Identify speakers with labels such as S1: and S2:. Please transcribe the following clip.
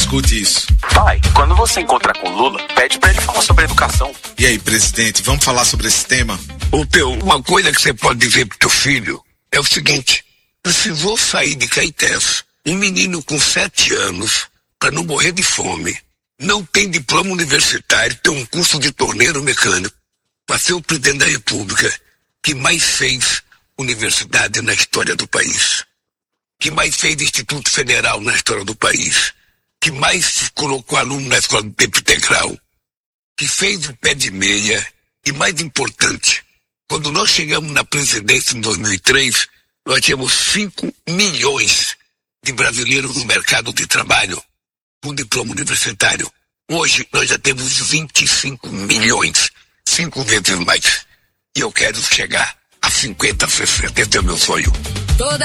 S1: discute isso.
S2: Pai, quando você encontra com Lula, pede pra ele falar sobre educação.
S1: E aí, presidente, vamos falar sobre esse tema?
S3: Uma coisa que você pode dizer pro teu filho é o seguinte: precisou sair de Caetés um menino com 7 anos para não morrer de fome. Não tem diploma universitário, tem um curso de torneiro mecânico, para ser o presidente da República que mais fez universidade na história do país, que mais fez Instituto Federal na história do país, que mais colocou aluno na escola de tempo integral, que fez o pé de meia e, mais importante, quando nós chegamos na presidência em 2003, nós tínhamos 5 milhões de brasileiros no mercado de trabalho com diploma universitário. Hoje nós já temos 25 milhões, 5 vezes mais. E eu quero chegar a 50, 60, esse é o meu sonho.